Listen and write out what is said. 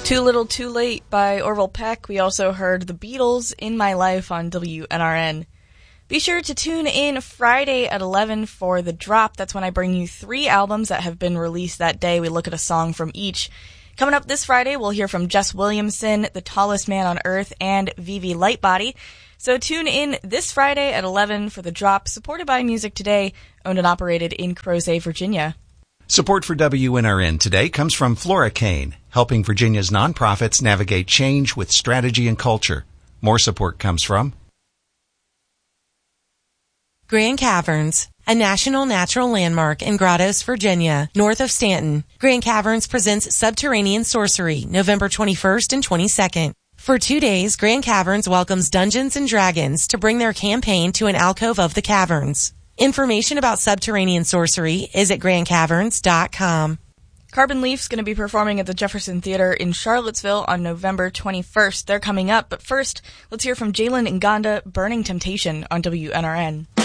Too Little Too Late by Orville Peck. We also heard The Beatles, In My Life on WNRN. Be sure to tune in Friday at 11 for The Drop. That's when I bring you 3 albums that have been released that day. We look at a song from each. Coming up this Friday, we'll hear from Jess Williamson, The Tallest Man on Earth, and Vivi Lightbody. So tune in this Friday at 11 for The Drop, supported by Music Today, owned and operated in Crozet, Virginia. Support for WNRN today comes from Floricane, helping Virginia's nonprofits navigate change with strategy and culture. More support comes from Grand Caverns, a national natural landmark in Grottoes, Virginia, north of Stanton. Grand Caverns presents Subterranean Sorcery, November 21st and 22nd. For 2 days, Grand Caverns welcomes Dungeons & Dragons to bring their campaign to an alcove of the caverns. Information about Subterranean Sorcery is at grandcaverns.com. Carbon Leaf's going to be performing at the Jefferson Theater in Charlottesville on November 21st. They're coming up, but first, let's hear from Jalen Nganda, Burning Temptation on WNRN.